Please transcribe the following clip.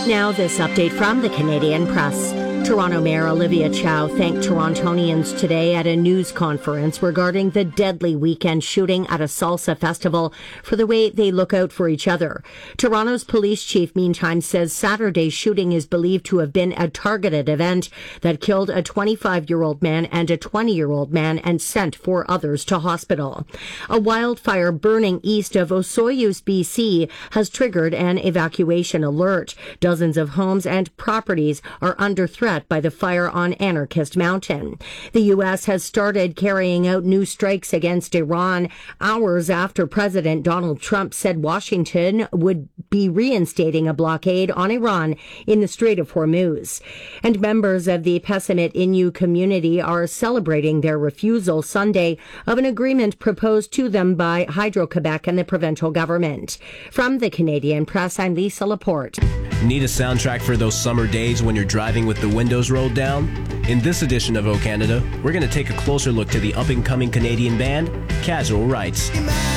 Now, this update from the Canadian Press. Toronto Mayor Olivia Chow thanked Torontonians today at a news conference regarding the deadly weekend shooting at a salsa festival for the way they look out for each other. Toronto's police chief, meantime, says Saturday's shooting is believed to have been a targeted event that killed a 25-year-old man and a 20-year-old man and sent 4 others to hospital. A wildfire burning east of Osoyoos, BC, has triggered an evacuation alert. Dozens of homes and properties are under threat by the fire on Anarchist Mountain. The U.S. has started carrying out new strikes against Iran hours after President Donald Trump said Washington would be reinstating a blockade on Iran in the Strait of Hormuz. And members of the Pessamit Innu community are celebrating their refusal Sunday of an agreement proposed to them by Hydro-Quebec and the provincial government. From the Canadian Press, I'm Lisa Laporte. Need a soundtrack for those summer days when you're driving with the windows rolled down? In this edition of O Canada, we're going to take a closer look to the up-and-coming Canadian band, Casual Rights.